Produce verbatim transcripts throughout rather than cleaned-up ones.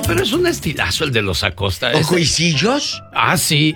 pero es un estilazo el de los Acosta. ¿O Ese... Cuisillos? Ah, sí.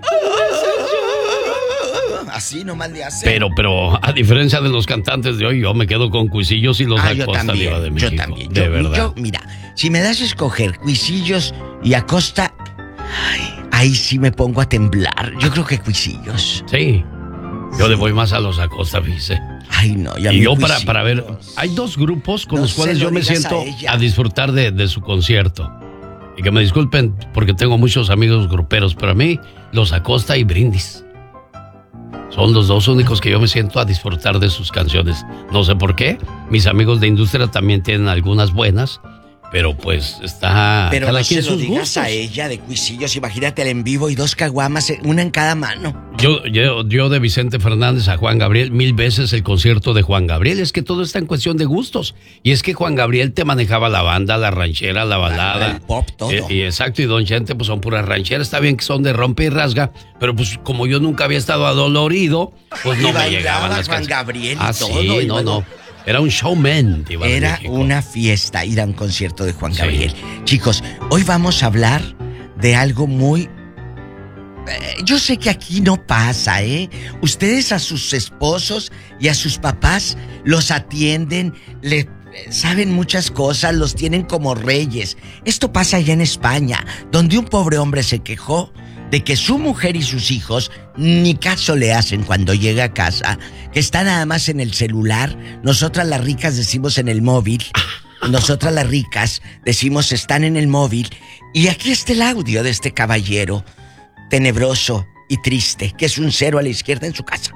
Así nomás le hace. Pero, pero, a diferencia de los cantantes de hoy, yo me quedo con Cuisillos y los ah, Acosta, yo también, Diva de México. Yo también. De yo, verdad. Yo, mira, si me das a escoger Cuisillos y Acosta, ay, ahí sí me pongo a temblar. Yo creo que Cuisillos. Sí. Yo le voy más a los Acosta, dice. Ay, no, y, y yo para, para ver, hay dos grupos con no los cuales yo me siento a, a disfrutar de, de su concierto. Y que me disculpen porque tengo muchos amigos gruperos, pero a mí, los Acosta y Brindis son los dos únicos que yo me siento a disfrutar de sus canciones. No sé por qué. Mis amigos de industria también tienen algunas buenas, pero pues está pero cada no quien se lo sus digas gustos. A ella de Cuisillos, imagínate el en vivo y dos caguamas, una en cada mano. Yo, yo, yo de Vicente Fernández a Juan Gabriel, mil veces el concierto de Juan Gabriel. Es que todo está en cuestión de gustos. Y es que Juan Gabriel te manejaba la banda, la ranchera, la balada. El pop, todo. Eh, y exacto, y Don Chente pues son puras rancheras. Está bien que son de rompe y rasga, pero pues como yo nunca había estado adolorido, pues no y me llegaban las Juan canciones. Gabriel y ah, todo. Sí, y no, luego... no. Era un showman. Era una fiesta ir a un concierto de Juan Gabriel. Sí. Chicos, hoy vamos a hablar de algo muy... Eh, yo sé que aquí no pasa, ¿eh? Ustedes a sus esposos y a sus papás los atienden, le saben muchas cosas, los tienen como reyes. Esto pasa allá en España, donde un pobre hombre se quejó de que su mujer y sus hijos ni caso le hacen cuando llega a casa, que está nada más en el celular. Nosotras las ricas decimos en el móvil, nosotras las ricas decimos están en el móvil. Y aquí está el audio de este caballero tenebroso y triste, que es un cero a la izquierda en su casa.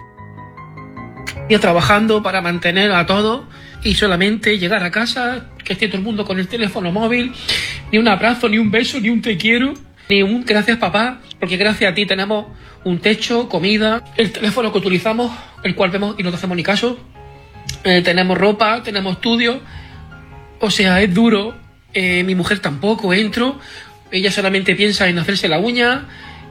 Yo trabajando para mantener a todos y solamente llegar a casa, que esté todo el mundo con el teléfono móvil, ni un abrazo, ni un beso, ni un te quiero, ni un gracias papá, porque gracias a ti tenemos un techo, comida, el teléfono que utilizamos, el cual vemos y no te hacemos ni caso, eh, tenemos ropa, tenemos estudio, o sea, es duro. Eh, mi mujer tampoco, entro, ella solamente piensa en hacerse la uña,